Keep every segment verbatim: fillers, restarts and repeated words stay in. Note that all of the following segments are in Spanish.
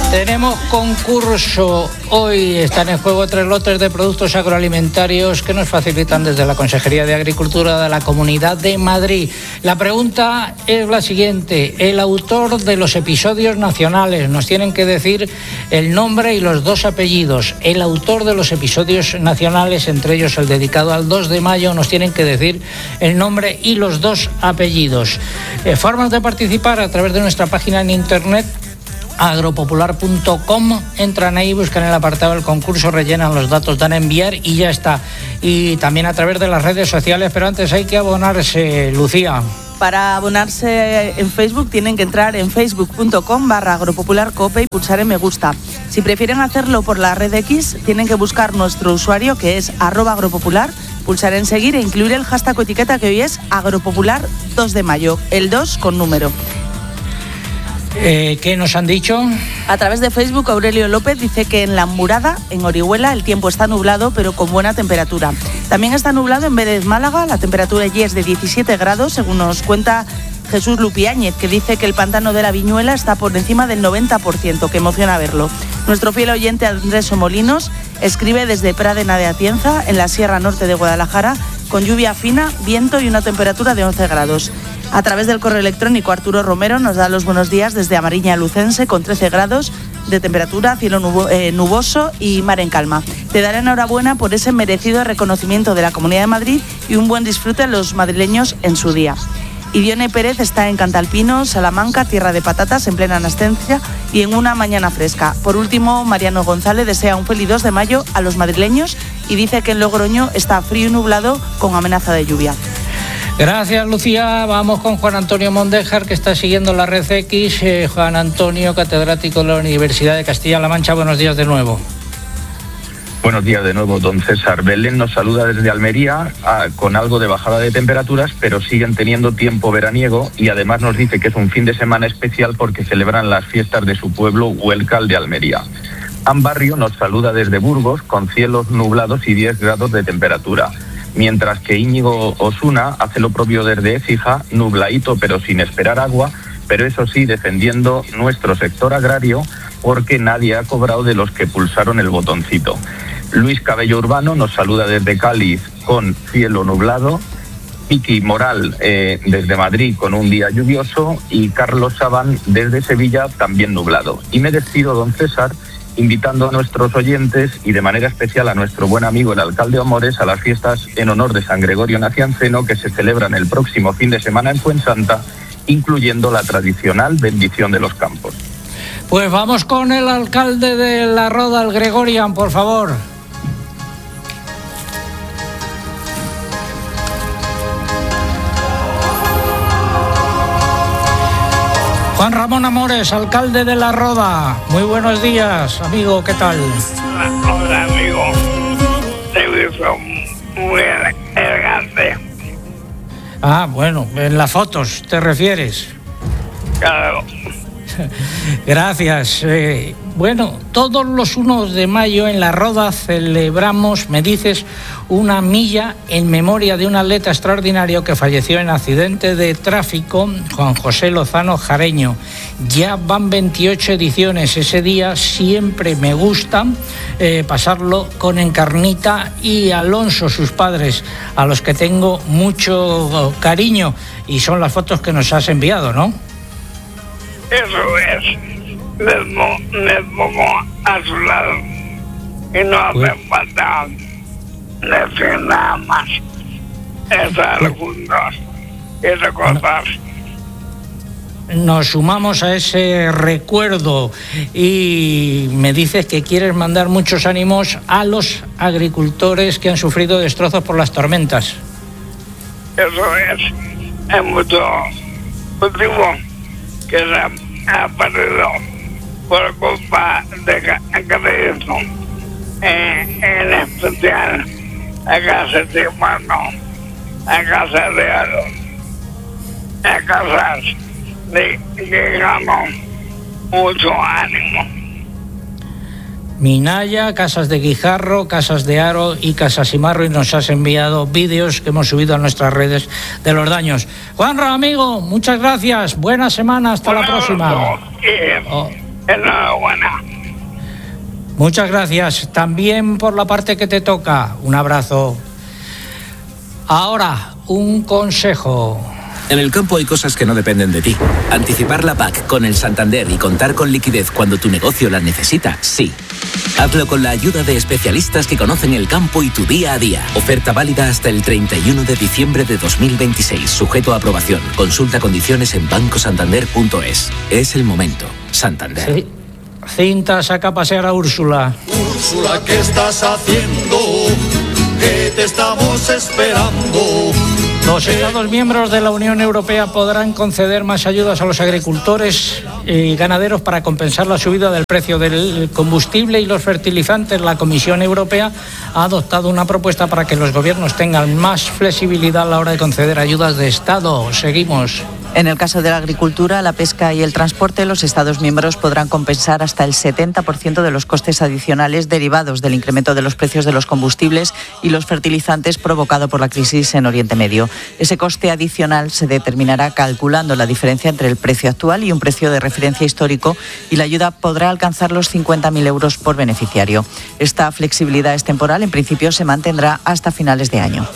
Tenemos concurso. Hoy están en juego tres lotes de productos agroalimentarios que nos facilitan desde la Consejería de Agricultura de la Comunidad de Madrid. La pregunta es la siguiente. El autor de los episodios nacionales, nos tienen que decir el nombre y los dos apellidos. El autor de los episodios nacionales, entre ellos el dedicado al dos de mayo, nos tienen que decir el nombre y los dos apellidos. Eh, formas de participar a través de nuestra página en internet agropopular punto com, entran ahí, buscan el apartado del concurso, rellenan los datos, dan a enviar y ya está. Y también a través de las redes sociales, pero antes hay que abonarse, Lucía. Para abonarse en Facebook tienen que entrar en facebook punto com barra agropopularcope y pulsar en me gusta. Si prefieren hacerlo por la red X, tienen que buscar nuestro usuario, que es arroba agropopular, pulsar en seguir e incluir el hashtag o etiqueta que hoy es agropopular dos de mayo, el dos con número. Eh, ¿Qué nos han dicho? A través de Facebook, Aurelio López dice que en La Murada, en Orihuela, el tiempo está nublado, pero con buena temperatura. También está nublado en Vélez, Málaga, la temperatura allí es de diecisiete grados, según nos cuenta Jesús Lupiáñez, que dice que el pantano de la Viñuela está por encima del noventa por ciento, que emociona verlo. Nuestro fiel oyente Andrés Molinos escribe desde Pradena de Atienza, en la Sierra Norte de Guadalajara, con lluvia fina, viento y una temperatura de once grados. A través del correo electrónico, Arturo Romero nos da los buenos días desde Amariña Lucense, con trece grados de temperatura, cielo nubo, eh, nuboso y mar en calma. Te daré enhorabuena por ese merecido reconocimiento de la Comunidad de Madrid y un buen disfrute a los madrileños en su día. Idione Pérez está en Cantalpino, Salamanca, tierra de patatas, en plena nascencia y en una mañana fresca. Por último, Mariano González desea un feliz dos de mayo a los madrileños y dice que en Logroño está frío y nublado con amenaza de lluvia. Gracias, Lucía. Vamos con Juan Antonio Mondejar, que está siguiendo la red X. Eh, Juan Antonio, catedrático de la Universidad de Castilla-La Mancha. Buenos días de nuevo. Buenos días de nuevo, don César. Belén nos saluda desde Almería ah, con algo de bajada de temperaturas, pero siguen teniendo tiempo veraniego y además nos dice que es un fin de semana especial porque celebran las fiestas de su pueblo, Huelcal de Almería. An Barrio nos saluda desde Burgos con cielos nublados y diez grados de temperatura. Mientras que Íñigo Osuna hace lo propio desde Écija, nubladito pero sin esperar agua, pero eso sí, defendiendo nuestro sector agrario porque nadie ha cobrado de los que pulsaron el botoncito. Luis Cabello Urbano nos saluda desde Cádiz con cielo nublado, Miki Moral eh, desde Madrid con un día lluvioso y Carlos Sabán desde Sevilla también nublado. Y me despido, don César, invitando a nuestros oyentes y de manera especial a nuestro buen amigo el alcalde Amores a las fiestas en honor de San Gregorio Nacianceno que se celebran el próximo fin de semana en Fuensanta, incluyendo la tradicional bendición de los campos. Pues vamos con el alcalde de La Roda, el Gregorian, por favor. Juan Ramón Amores, alcalde de La Roda. Muy buenos días, amigo, ¿qué tal? Hola, amigo. Te he visto muy elegante. Ah, bueno, en las fotos, ¿te refieres? Claro. Gracias. Eh, bueno, todos los unos de mayo en La Roda celebramos, me dices, una milla en memoria de un atleta extraordinario que falleció en accidente de tráfico, Juan José Lozano Jareño. Ya van veintiocho ediciones. Ese día siempre me gusta eh, pasarlo con Encarnita y Alonso, sus padres, a los que tengo mucho cariño. Y son las fotos que nos has enviado, ¿no? Eso es. Me, me pongo a su lado y no hace falta decir nada más. Estar juntos y recordar. Nos sumamos a ese recuerdo y me dices que quieres mandar muchos ánimos a los agricultores que han sufrido destrozos por las tormentas. Eso es. Hay mucho cultivo que se ha, ha perdido por culpa de crédito, eh, en especial a casas de mano, a casas de aro, a casas de que ganó mucho ánimo. Minaya, Casas de Guijarro, Casas de Aro y Casas Imarro, y nos has enviado vídeos que hemos subido a nuestras redes de los daños. Juanra, amigo, muchas gracias, buena semana, hasta la próxima. Oh, enhorabuena. Muchas gracias. También por la parte que te toca, un abrazo. Ahora, un consejo. En el campo hay cosas que no dependen de ti. Anticipar la P A C con el Santander y contar con liquidez cuando tu negocio la necesita, sí. Hazlo con la ayuda de especialistas que conocen el campo y tu día a día. Oferta válida hasta el treinta y uno de diciembre de dos mil veintiséis. Sujeto a aprobación. Consulta condiciones en banco santander punto es. Es el momento. Santander. Sí. Cinta, saca a pasear a Úrsula. Úrsula, ¿qué estás haciendo? Que te estamos esperando. Los Estados miembros de la Unión Europea podrán conceder más ayudas a los agricultores y ganaderos para compensar la subida del precio del combustible y los fertilizantes. La Comisión Europea ha adoptado una propuesta para que los gobiernos tengan más flexibilidad a la hora de conceder ayudas de Estado. Seguimos. En el caso de la agricultura, la pesca y el transporte, los Estados miembros podrán compensar hasta el setenta por ciento de los costes adicionales derivados del incremento de los precios de los combustibles y los fertilizantes provocado por la crisis en Oriente Medio. Ese coste adicional se determinará calculando la diferencia entre el precio actual y un precio de referencia histórico, y la ayuda podrá alcanzar los cincuenta mil euros por beneficiario. Esta flexibilidad es temporal, en principio se mantendrá hasta finales de año.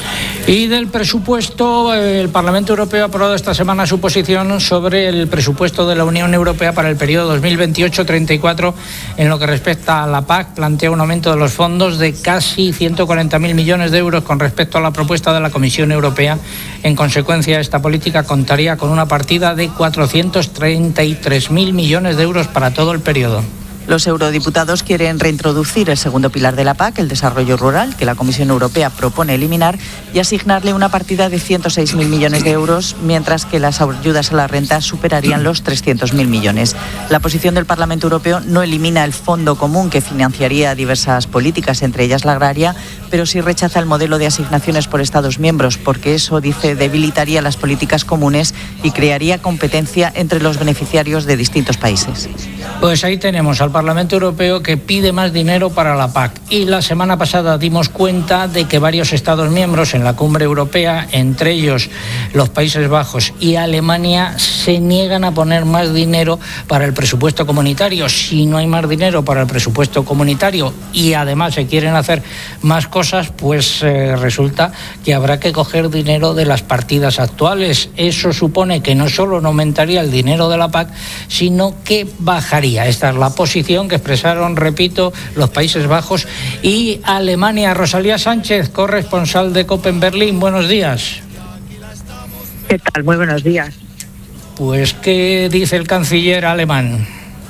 Y del presupuesto, el Parlamento Europeo ha aprobado esta semana su posición sobre el presupuesto de la Unión Europea para el periodo dos mil veintiocho treinta y cuatro. En lo que respecta a la P A C, plantea un aumento de los fondos de casi ciento cuarenta mil millones de euros con respecto a la propuesta de la Comisión Europea. En consecuencia, esta política contaría con una partida de cuatrocientos treinta y tres mil millones de euros para todo el periodo. Los eurodiputados quieren reintroducir el segundo pilar de la P A C, el desarrollo rural, que la Comisión Europea propone eliminar, y asignarle una partida de ciento seis mil millones de euros, mientras que las ayudas a la renta superarían los trescientos mil millones. La posición del Parlamento Europeo no elimina el fondo común que financiaría diversas políticas, entre ellas la agraria, pero sí rechaza el modelo de asignaciones por Estados miembros, porque eso, dice, debilitaría las políticas comunes y crearía competencia entre los beneficiarios de distintos países. Pues ahí tenemos al Parlamento Europeo que pide más dinero para la P A C. Y la semana pasada dimos cuenta de que varios Estados miembros en la cumbre europea, entre ellos los Países Bajos y Alemania, se niegan a poner más dinero para el presupuesto comunitario. Si no hay más dinero para el presupuesto comunitario y además se quieren hacer más cosas, pues eh, resulta que habrá que coger dinero de las partidas actuales. Eso supone que no solo no aumentaría el dinero de la P A C, sino que bajaría. Esta es la posición que expresaron, repito, los Países Bajos y Alemania. Rosalía Sánchez, corresponsal de COPE en Berlín. Buenos días. ¿Qué tal? Muy buenos días. Pues, ¿qué dice el canciller alemán?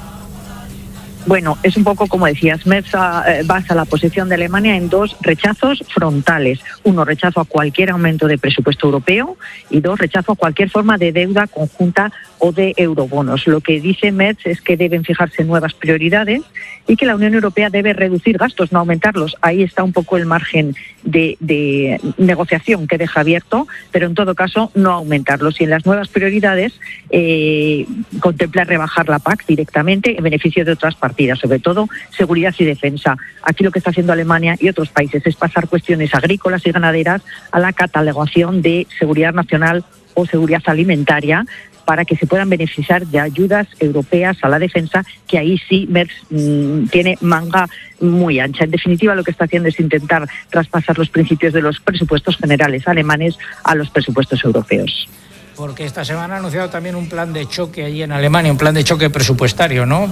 Bueno, es un poco como decías, Merz eh, basa la posición de Alemania en dos rechazos frontales. Uno, rechazo a cualquier aumento de presupuesto europeo, y dos, rechazo a cualquier forma de deuda conjunta o de eurobonos. Lo que dice Merz es que deben fijarse nuevas prioridades y que la Unión Europea debe reducir gastos, no aumentarlos. Ahí está un poco el margen de, de negociación que deja abierto, pero en todo caso no aumentarlos. Y en las nuevas prioridades eh, contempla rebajar la P A C directamente en beneficio de otras partidas, sobre todo seguridad y defensa. Aquí lo que está haciendo Alemania y otros países es pasar cuestiones agrícolas y ganaderas a la catalogación de seguridad nacional o seguridad alimentaria, para que se puedan beneficiar de ayudas europeas a la defensa, que ahí sí Merz mmm, tiene manga muy ancha. En definitiva, lo que está haciendo es intentar traspasar los principios de los presupuestos generales alemanes a los presupuestos europeos. Porque esta semana ha anunciado también un plan de choque allí en Alemania, un plan de choque presupuestario, ¿no?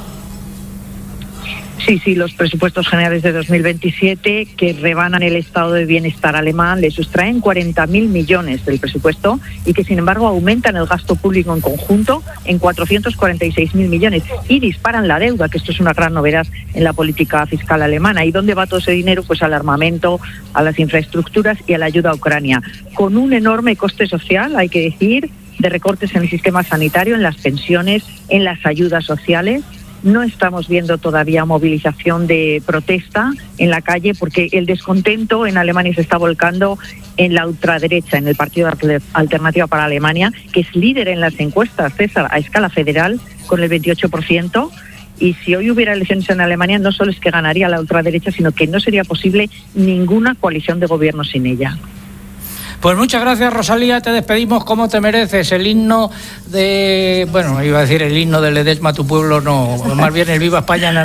Sí, sí, los presupuestos generales de dos mil veintisiete, que rebanan el estado de bienestar alemán, le sustraen cuarenta mil millones del presupuesto y que, sin embargo, aumentan el gasto público en conjunto en cuatrocientos cuarenta y seis mil millones y disparan la deuda, que esto es una gran novedad en la política fiscal alemana. ¿Y dónde va todo ese dinero? Pues al armamento, a las infraestructuras y a la ayuda a Ucrania, con un enorme coste social, hay que decir, de recortes en el sistema sanitario, en las pensiones, en las ayudas sociales. No estamos viendo todavía movilización de protesta en la calle, porque el descontento en Alemania se está volcando en la ultraderecha, en el Partido Alternativa para Alemania, que es líder en las encuestas, César, a escala federal, con el veintiocho por ciento. Y si hoy hubiera elecciones en Alemania, no solo es que ganaría la ultraderecha, sino que no sería posible ninguna coalición de gobierno sin ella. Pues muchas gracias, Rosalía, te despedimos como te mereces. El himno de, bueno, iba a decir el himno de Ledesma, tu pueblo, no, más bien el Viva España en el